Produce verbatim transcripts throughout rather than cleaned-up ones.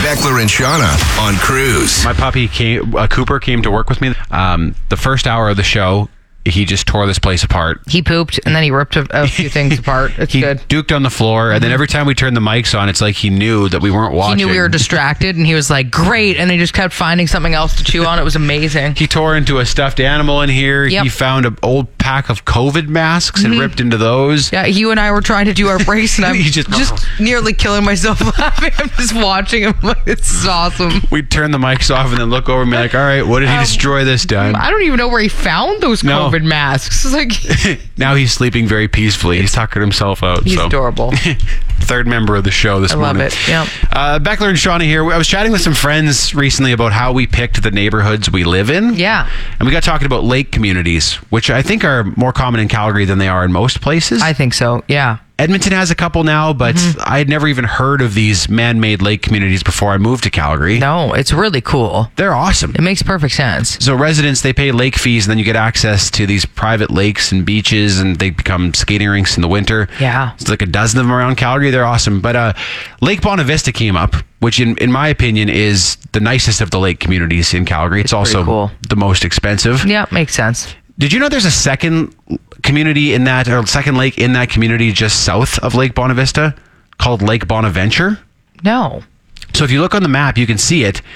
Beckler and Shauna on Cruise. My puppy came, uh, Cooper came to work with me. Um, the first hour of the show, he just tore this place apart. He pooped and then he ripped a, a few things apart. It's he good. duked on the floor, and then every time we turned the mics on, it's like he knew that we weren't watching. He knew we were distracted, and he was like, great. And he just kept finding something else to chew on. It was amazing. He tore into a stuffed animal in here. Yep. He found an old pack of COVID masks and Mhm. ripped into those. Yeah, you and I were trying to do our breaks, and I'm He just, just- nearly killing myself laughing. I'm just watching him. Like, this is awesome. We'd turn the mics off and then look over and be like, all right, what did he Um, destroy this time? I don't even know where he found those No. COVID masks. It's like, Now he's sleeping very peacefully. He's tucking himself out. he's so. adorable. Third member of the show this I love morning. it. Yep. Uh, Beckler and Shauna here. I was chatting with some friends recently about how we picked the neighborhoods we live in. Yeah. And we got talking about lake communities, which I think are more common in Calgary than they are in most places. I think so. Yeah. Edmonton has a couple now, but Mm-hmm. I had never even heard of these man-made lake communities before I moved to Calgary. No, it's really cool. They're awesome. It makes perfect sense. So residents, they pay lake fees, and then you get access to these private lakes and beaches, and they become skating rinks in the winter. Yeah. It's like a dozen of them around Calgary. They're awesome. But uh, Lake Bonavista came up, which in, in my opinion is the nicest of the lake communities in Calgary. It's, also cool. the most expensive. Yeah, makes sense. Did you know there's a second community in that, or second lake in that community just south of Lake Bonavista called Lake Bonaventure? No. So if you look on the map, you can see it,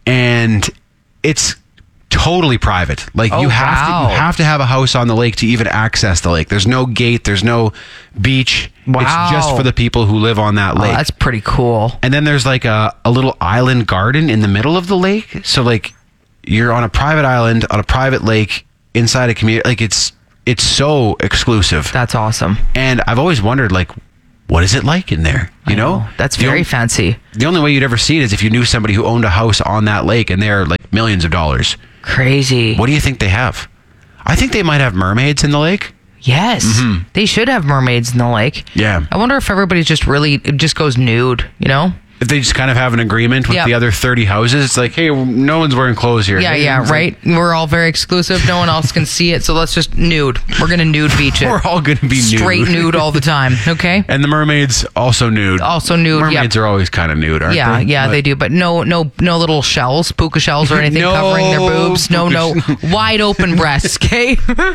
and it's totally private. Like Oh, you have wow. to you have to have a house on the lake to even access the lake. There's no gate, there's no beach. Wow. It's just for the people who live on that Oh, lake. that's pretty cool. And then there's like a, a little island garden in the middle of the lake. So like you're on a private island on a private lake inside a community. Like it's it's so exclusive. That's awesome. And I've always wondered, like, what is it like in there? You I know? That's The very on- fancy. The only way you'd ever see it is if you knew somebody who owned a house on that lake, and they're like millions of dollars. Crazy. What do you think they have? I think they might have mermaids in the lake. Yes. They should have mermaids in the lake. Yeah. I wonder if everybody's just really, it just goes nude, you know? If they just kind of have an agreement with Yep. the other thirty houses, it's like, hey, no one's wearing clothes here. Yeah, Hey, yeah, it's like, right? We're all very exclusive. No one else can see it, so let's just nude. We're going to nude beach it. we're all going to be nude. Straight nude all the time, okay? And the mermaids also nude. Also nude, Mermaids yep. are always kind of nude, aren't Yeah, they? yeah, But- they do, but no, no, no little shells, puka shells or anything No covering their boobs. No, no, puka sh- wide open breasts. Okay.